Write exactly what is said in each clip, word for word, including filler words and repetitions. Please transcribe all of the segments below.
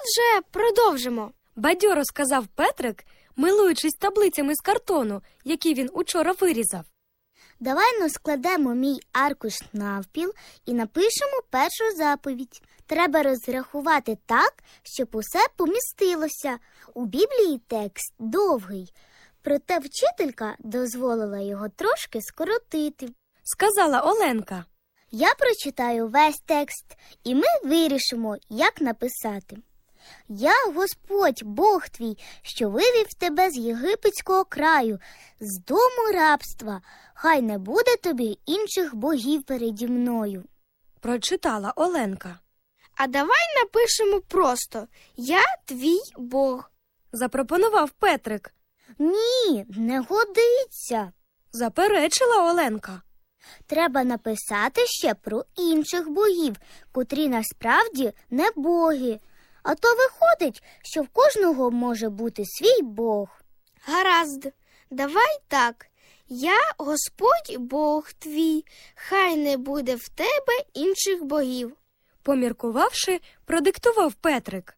Отже, продовжимо. Бадьоро сказав Петрик, милуючись таблицями з картону, які він учора вирізав. Давай ну складемо мій аркуш навпіл і напишемо першу заповідь. Треба розрахувати так, щоб усе помістилося. У Біблії текст довгий, проте вчителька дозволила його трошки скоротити. Сказала Оленка. Я прочитаю весь текст, і ми вирішимо, як написати. «Я, Господь, Бог твій, що вивів тебе з єгипетського краю, з дому рабства. Хай не буде тобі інших богів переді мною». Прочитала Оленка. А давай напишемо просто «Я твій Бог». Запропонував Петрик. «Ні, не годиться». Заперечила Оленка. Треба написати ще про інших богів, котрі насправді не боги. А то виходить, що в кожного може бути свій Бог. Гаразд, давай так. Я, Господь Бог твій, хай не буде в тебе інших богів. Поміркувавши, продиктував Петрик.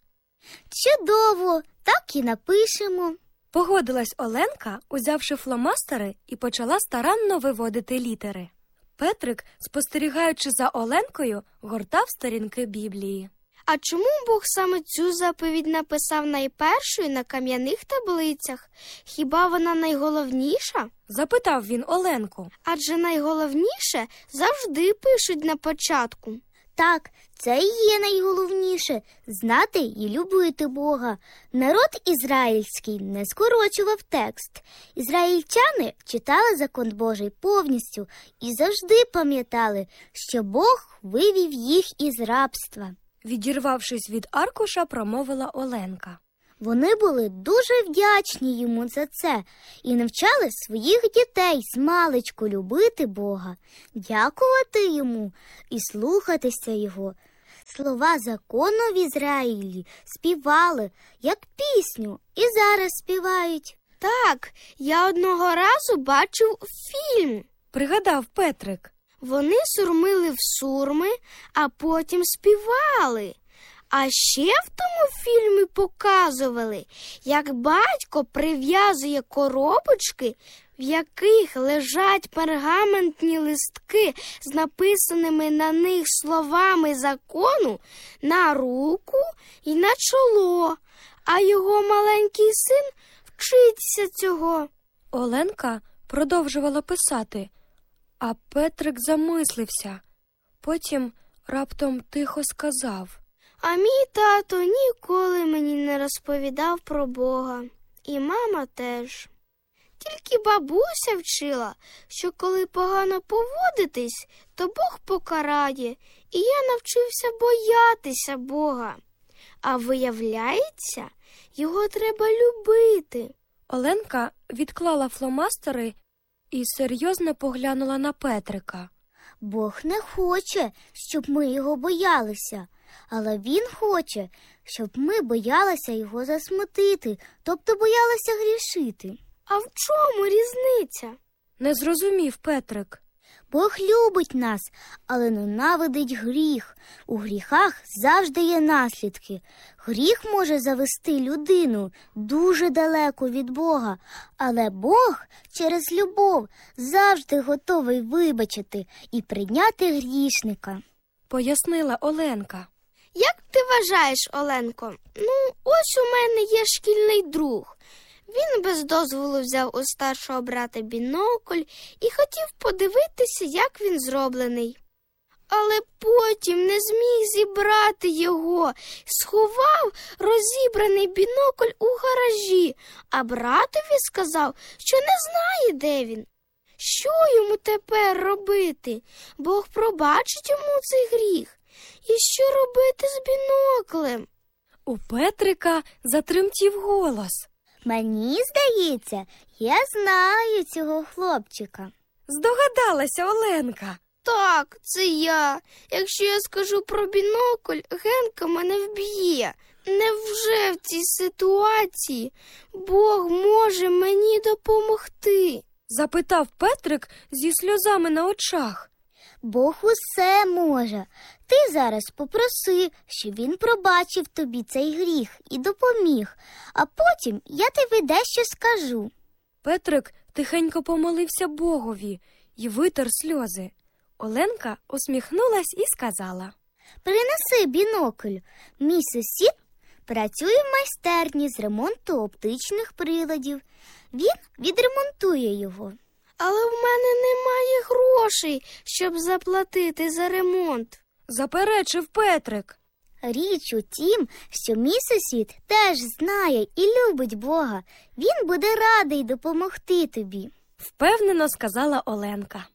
Чудово, так і напишемо. Погодилась Оленка, узявши фломастери, і почала старанно виводити літери. Петрик, спостерігаючи за Оленкою, гортав сторінки Біблії. А чому Бог саме цю заповідь написав найпершою на кам'яних таблицях? Хіба вона найголовніша? Запитав він Оленку. Адже найголовніше завжди пишуть на початку. Так, це і є найголовніше – знати і любити Бога. Народ ізраїльський не скорочував текст. Ізраїльтяни читали закон Божий повністю і завжди пам'ятали, що Бог вивів їх із рабства. Відірвавшись від аркуша, промовила Оленка. Вони були дуже вдячні йому за це і навчали своїх дітей змалечку любити Бога, дякувати йому і слухатися його. Слова закону в Ізраїлі співали, як пісню, і зараз співають. Так, я одного разу бачив фільм. Пригадав Петрик. Вони сурмили в сурми, а потім співали. А ще в тому фільмі показували, як батько прив'язує коробочки, в яких лежать пергаментні листки з написаними на них словами закону, на руку і на чоло, а його маленький син вчиться цього. Оленка продовжувала писати, а Петрик замислився. Потім раптом тихо сказав. А мій тато ніколи мені не розповідав про Бога. І мама теж. Тільки бабуся вчила, що коли погано поводитись, то Бог покарає. І я навчився боятися Бога. А виявляється, його треба любити. Оленка відклала фломастери і серйозно поглянула на Петрика. Бог не хоче, щоб ми його боялися. Але він хоче, щоб ми боялися його засмутити, тобто боялися грішити. А в чому різниця? Не зрозумів Петрик. Бог любить нас, але ненавидить гріх. У гріхах завжди є наслідки. Гріх може завести людину дуже далеко від Бога, але Бог через любов завжди готовий вибачити і прийняти грішника. Пояснила Оленка. Як ти вважаєш, Оленко? Ну, ось у мене є шкільний друг. Він без дозволу взяв у старшого брата бінокль і хотів подивитися, як він зроблений. Але потім не зміг зібрати його, сховав розібраний бінокль у гаражі, а братові сказав, що не знає, де він. Що йому тепер робити? Бог пробачить йому цей гріх. І що робити з біноклем? У Петрика затремтів голос. Мені здається, я знаю цього хлопчика. Здогадалася Оленка. Так, це я. Якщо я скажу про бінокль, Генка мене вб'є. Невже в цій ситуації Бог може мені допомогти? Запитав Петрик зі сльозами на очах. Бог усе може. Ти зараз попроси, щоб він пробачив тобі цей гріх і допоміг, а потім я тобі дещо скажу. Петрик тихенько помолився Богові і витер сльози. Оленка усміхнулась і сказала: Принеси бінокль. Мій сусід працює в майстерні з ремонту оптичних приладів. Він відремонтує його. Але в мене немає грошей, щоб заплатити за ремонт. Заперечив Петрик. Річ у тім, що мій сусід теж знає і любить Бога. Він буде радий допомогти тобі. Впевнено сказала Оленка.